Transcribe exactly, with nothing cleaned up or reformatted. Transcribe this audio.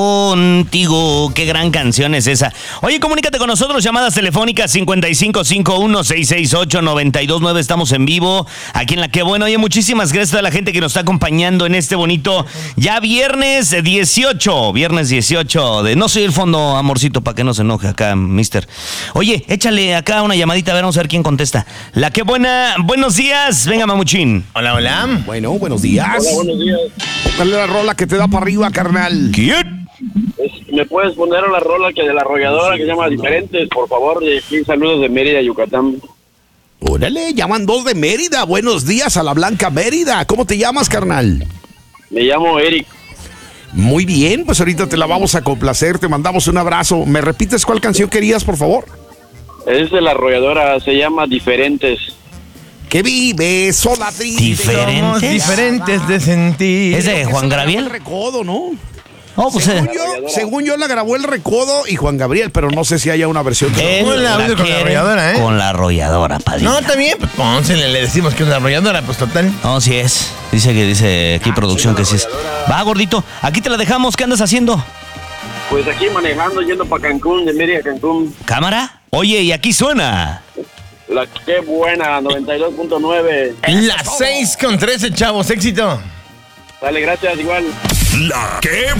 Contigo, qué gran canción es esa. Oye, comunícate con nosotros, llamadas telefónicas cincuenta y cinco cincuenta y uno, seiscientos sesenta y ocho, noventa y dos nueve. Estamos en vivo aquí en La Que Buena. Oye, muchísimas gracias a la gente que nos está acompañando en este bonito ya viernes dieciocho. Viernes dieciocho de... No soy el fondo, amorcito, para que no se enoje acá, mister. Oye, échale acá una llamadita, a ver, vamos a ver quién contesta. La Que Buena, buenos días. Venga, mamuchín. Hola, hola. Bueno, buenos días. Hola, buenos días. Dale la rola que te da para arriba, carnal. ¿Quién? Es- ¿Me puedes poner la rola que de la arrolladora que se llama Diferentes, por favor? De aquí, saludos de Mérida, Yucatán. Órale, llaman dos de Mérida. Buenos días a la Blanca Mérida. ¿Cómo te llamas, carnal? Me llamo Eric. Muy bien, pues ahorita te la vamos a complacer. Te mandamos un abrazo. ¿Me repites cuál canción querías, por favor? Es de la arrolladora, se llama Diferentes. Que vive sola triste. Diferente. Somos diferentes de sentir. ¿Es de Juan El Gabriel? Recodo, ¿no? Oh, pues Según eh, yo, según yo la grabó el Recodo y Juan Gabriel, pero no sé si haya una versión. él ¿Cómo la audio con la quiere arrolladora, eh? Con la arrolladora, padilla. No, también, pues pónsele, le decimos que es una arrolladora, pues total. No, sí es. Dice que dice aquí producción que sí es. Va, gordito. Aquí te la dejamos. ¿Qué andas haciendo? Pues aquí manejando, yendo para Cancún, de Mérida a Cancún. ¿Cámara? Oye, y aquí suena. La Que Buena, noventa y dos punto nueve. Las seis con trece, chavos, éxito. Dale, gracias, igual. La Que